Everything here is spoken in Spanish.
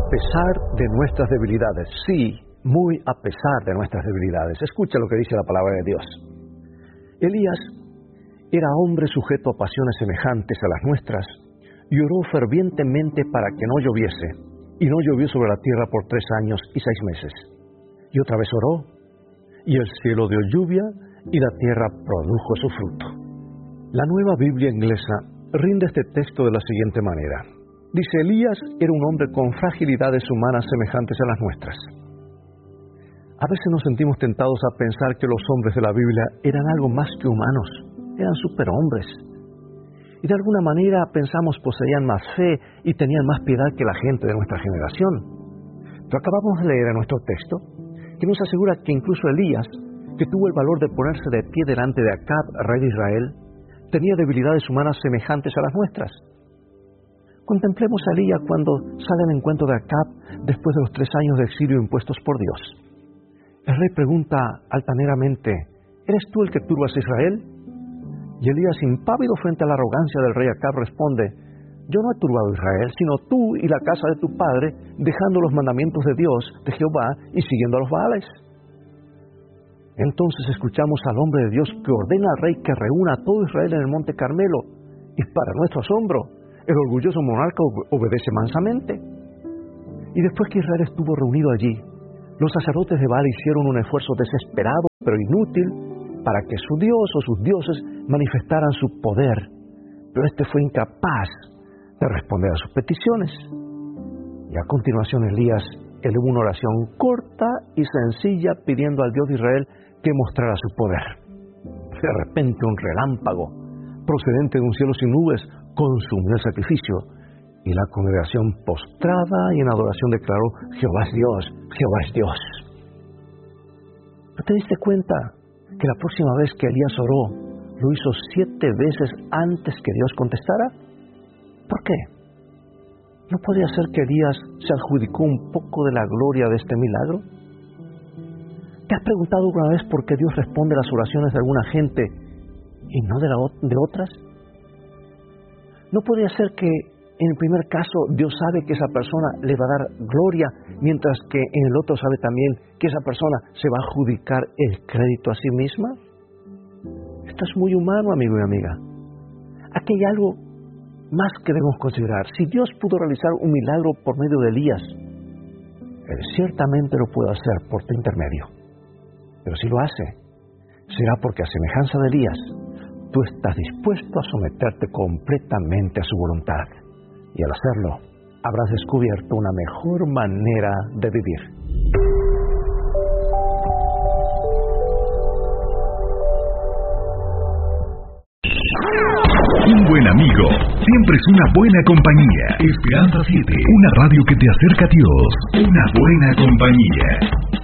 pesar de nuestras debilidades. Sí, muy a pesar de nuestras debilidades. Escucha lo que dice la palabra de Dios. Elías era hombre sujeto a pasiones semejantes a las nuestras y oró fervientemente para que no lloviese, y no llovió sobre la tierra por 3 años y 6 meses. Y otra vez oró, y el cielo dio lluvia, y la tierra produjo su fruto. La Nueva Biblia Inglesa rinde este texto de la siguiente manera. Dice, Elías era un hombre con fragilidades humanas semejantes a las nuestras. A veces nos sentimos tentados a pensar que los hombres de la Biblia eran algo más que humanos, eran superhombres. Y de alguna manera pensamos poseían más fe y tenían más piedad que la gente de nuestra generación. Pero acabamos de leer en nuestro texto que nos asegura que incluso Elías, que tuvo el valor de ponerse de pie delante de Acab, rey de Israel, tenía debilidades humanas semejantes a las nuestras. Contemplemos a Elías cuando sale al encuentro de Acab después de los 3 años de exilio impuestos por Dios. El rey pregunta altaneramente, ¿eres tú el que turbas a Israel? Y Elías, impávido frente a la arrogancia del rey Acab, responde, yo no he turbado a Israel, sino tú y la casa de tu padre, dejando los mandamientos de Dios, de Jehová, y siguiendo a los Baales. Entonces escuchamos al hombre de Dios que ordena al rey que reúna a todo Israel en el monte Carmelo, y para nuestro asombro, el orgulloso monarca obedece mansamente. Y después que Israel estuvo reunido allí, los sacerdotes de Baal hicieron un esfuerzo desesperado, pero inútil, para que su dios o sus dioses manifestaran su poder, pero este fue incapaz de responder a sus peticiones. Y a continuación Elías elevó una oración corta y sencilla pidiendo al Dios de Israel que mostrara su poder. De repente un relámpago procedente de un cielo sin nubes consumió el sacrificio y la congregación postrada y en adoración declaró, Jehová es Dios, Jehová es Dios. ¿No te diste cuenta que la próxima vez que Elías oró, lo hizo 7 veces antes que Dios contestara? ¿Por qué? ¿No podría ser que Elías se adjudicó un poco de la gloria de este milagro? ¿Te has preguntado alguna vez por qué Dios responde las oraciones de alguna gente y no de otras? ¿No podría ser que en el primer caso Dios sabe que esa persona le va a dar gloria, mientras que en el otro sabe también que esa persona se va a adjudicar el crédito a sí misma? Esto es muy humano, amigo y amiga. Aquí hay algo más que debemos considerar. Si Dios pudo realizar un milagro por medio de Elías, Él ciertamente lo puede hacer por tu intermedio. Pero si lo hace, será porque a semejanza de Elías, tú estás dispuesto a someterte completamente a su voluntad. Y al hacerlo, habrás descubierto una mejor manera de vivir. Un buen amigo siempre es una buena compañía. Esperanza 7, una radio que te acerca a Dios. Una buena compañía.